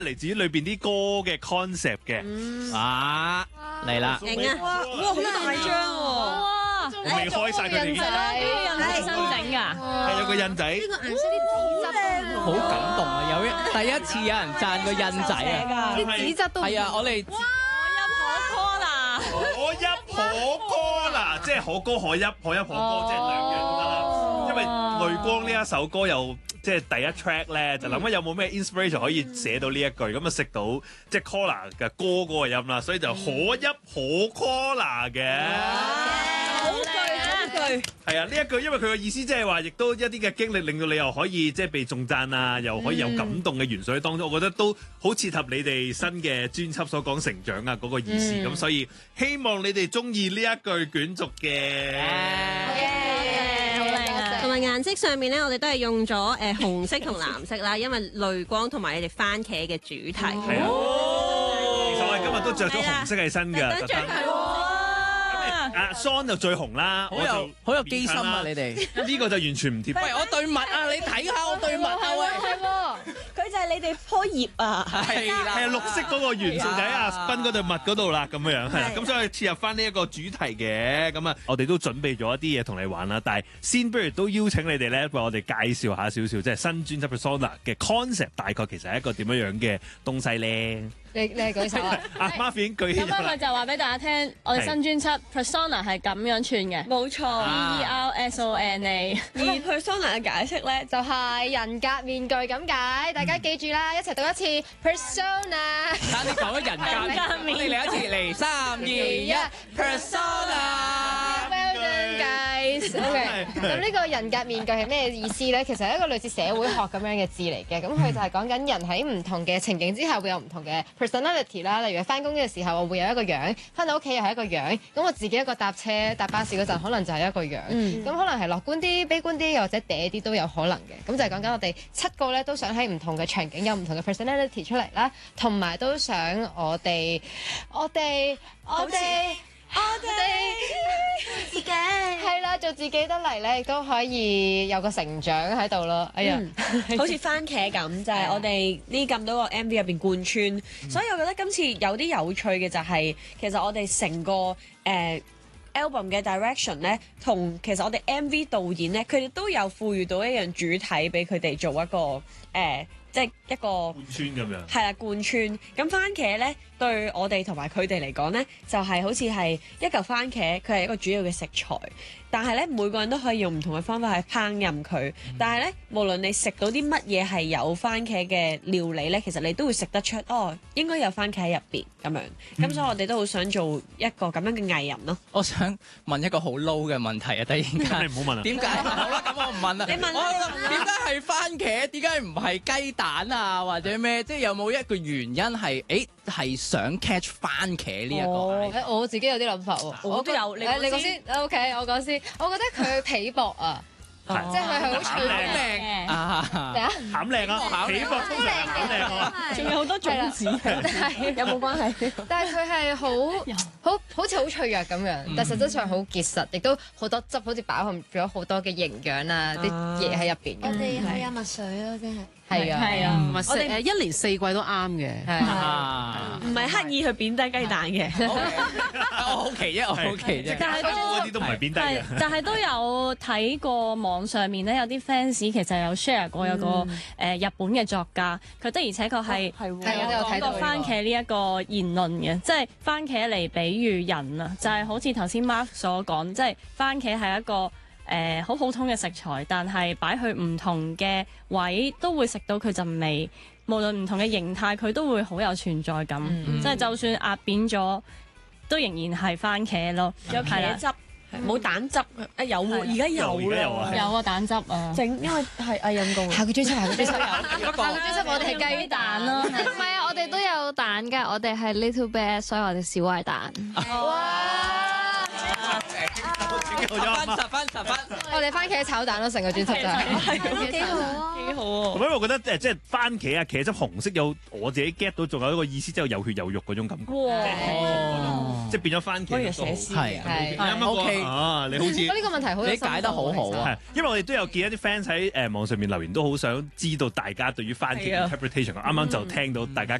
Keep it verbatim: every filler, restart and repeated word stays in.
嚟自於裏邊啲歌嘅 concept 嘅。啊，嚟啦！ 勁啊！哇，好大張喎！哇， 我未開晒佢哋嘅。 印仔新整㗎， 係有個印仔。 呢個顏色啲紙質好感動啊！有一第一次有人讚個印仔啊！ 啲紙質都係啊！我哋可一可歌啦，即係可歌可泣，可泣可歌，即係兩樣都得啦。因為淚光呢一首歌又即係第一 track 咧，就諗下有冇咩 inspiration 可以寫到呢一句，咁啊食到即係 Collar 嘅歌嗰個音啦，所以就可泣可 Collar 嘅。 好句好句。 係啊，呢一句因為佢嘅意思即係話，亦都一啲嘅經歷令到你又可以即係被頌讚啊，又可以有感動嘅元素喺當中，我覺得都好切合你哋新嘅專輯所講成長啊嗰個意思，咁、嗯、所以希望你哋中意呢一句卷軸嘅。 好靚啊！ 同埋顏色上面咧，我哋都係用咗誒、呃、紅色同藍色啦，因為淚光同埋你哋番茄嘅主題。 係啊，其實我哋今日都着咗紅色喺身㗎。阿 Son 就最紅啦， 好有好有機心啊！你哋呢個就完全唔貼。 喂，我對襪啊，你睇下我對襪啊！喂， 係喎，佢就係你哋棵葉啊， 係啦， 係啊，綠色嗰個元素就喺阿斌嗰對襪嗰度啦，咁樣樣係啦，咁所以切入翻呢一個主題嘅，咁啊，我哋都準備咗一啲嘢同你玩啦，但係先不如都邀請你哋咧，為我哋介紹下少少，即係新專輯 Persona 嘅 concept 大概其實係一個點樣樣嘅東西咧。 你你係舉手啊？ 阿 Marvin 舉起咗啦。 咁佢就話俾大家聽，我哋新專輯 Persona 係咁樣串嘅， 冇錯。 P E R S O N A。 而 Persona 嘅解釋咧， 就係人格面具咁解，大家記住啦，一齊讀一次 Persona。 等你講咗人格面，我哋嚟一次嚟，三二一 Persona。 Well done guys。OK。咁呢個人格面具係咩意思咧？其實係一個類似社會學咁樣嘅字嚟嘅，咁佢就係講緊人喺唔同嘅情景之下會有唔同嘅personality 啦，例如翻工嘅時候我會有一個樣，翻到屋企又係一個樣，咁我自己一個搭車搭巴士嗰陣可能就係一個樣，咁、嗯、可能係樂觀啲、悲觀啲，又或者嗲啲都有可能嘅。咁就係講緊我哋七個咧都想喺唔同嘅場景有唔同嘅 personality 出嚟啦，同埋都想我哋我哋我哋我哋自己係啦，做自己得嚟咧，亦都可以有個成長喺度咯。哎呀， 嗯、好似番茄咁，就係、是、我哋呢咁多個 M V 入邊貫穿，嗯、所以我覺得今次有啲有趣嘅就係、是，其實我哋成個誒、呃、album 嘅 direction 咧，同其實我哋 M V 導演咧，佢哋都有賦予到一樣主體俾佢哋做一個誒。呃即係一個貫穿咁樣， 係啦，貫穿。咁番茄咧，對我哋同埋佢哋嚟講咧，就係、是、好似係一嚿番茄，佢係一個主要嘅食材。但係咧，每個人都可以用唔同嘅方法去烹飪佢。嗯、但係咧，無論你食到啲乜嘢係有番茄嘅料理咧，其實你都會食得出，哦，應該有番茄喺入邊咁樣。咁、嗯、所以我哋都好想做一個咁樣嘅藝人咯。 我想問一個好 low 嘅問題啊！突然間， 你唔好問啊。點解？ 好啦，咁我唔問啦。 你問啦。 點解係番茄？點解唔係雞蛋啊？或者咩？即係有冇一個原因係誒係想 catch 番茄呢一個？ 哦、我自己有啲諗法喎。 我都有。你講先。O K， 我講先。我覺得佢皮薄啊，即係佢係好脆靚啊！ 咩啊？ 餡靚啊！皮薄通常係餡靚啊！ 仲有好多種子，有冇關係？ 但係佢係好好好似好脆弱咁樣，但實質上好結實，亦都好多汁，好似飽含咗好多嘅營養啊，啲嘢喺入邊。 我哋好有墨水咯，真係。 係啊， 係啊， 我哋誒一年四季都啱嘅， 唔係刻意去貶低雞蛋嘅。 我好奇啫，我好奇啫。 但係嗰啲都唔係貶低嘅。 但係都有睇過網上面咧，有啲 fans 其實有 share 過有個誒日本嘅作家，佢的而且確係講過番茄呢一個言論嘅，即係番茄嚟比喻人啊，就係好似頭先 Mark 所講，即係番茄係一個誒好、呃、普通嘅食材，但係擺去唔同嘅位都會食到佢陣味，無論唔同嘅形態，佢都會好有存在感。嗯、即係就算壓扁咗，都仍然係番茄咯。 有茄汁，冇蛋汁啊？有喎，而家有啦， 有啊蛋汁啊， 整因為係啊陰公。 下個專輯，下個專輯有，下個專輯我哋係雞蛋咯。 唔係啊，我哋都有蛋㗎，我哋係 Little Bear，所以我哋小壞蛋。 哇！ 自己好咗分十分十分。 我哋番茄炒蛋咯，成個專輯就係。 係咯，幾好啊，幾好喎。 咁因為我覺得誒，即係番茄啊、茄汁紅色有我自己 get 到，仲有一個意思，即係有血有肉嗰種感覺。 哇！ 即係變咗番茄。 可以寫詩係係啱啱 OK 啊！你好似呢個問題好有你解得好好啊係，因為我哋都有見一啲 fans 喺誒網上面留言，都好想知道大家對於番茄係啊 interpretation。啱啱就聽到大家